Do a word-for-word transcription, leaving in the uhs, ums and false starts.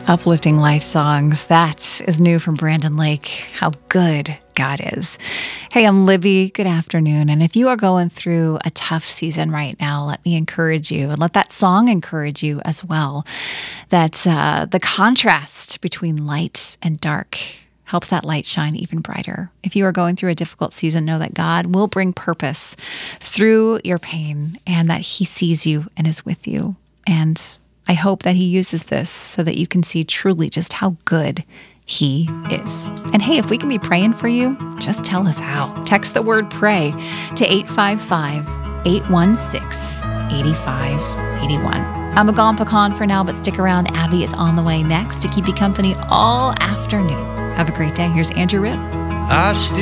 Uplifting life songs. That is new from Brandon Lake. How good God is. Hey, I'm Libby. Good afternoon. And if you are going through a tough season right now, let me encourage you and let that song encourage you as well. That uh, the contrast between light and dark helps that light shine even brighter. If you are going through a difficult season, know that God will bring purpose through your pain and that He sees you and is with you. And I hope that He uses this so that you can see truly just how good He is. And hey, if we can be praying for you, just tell us how. Text the word pray to eight five five, eight one six, eight five eight one. I'm a gone pecan for now, but stick around. Abby is on the way next to keep you company all afternoon. Have a great day. Here's Andrew Ripp. I still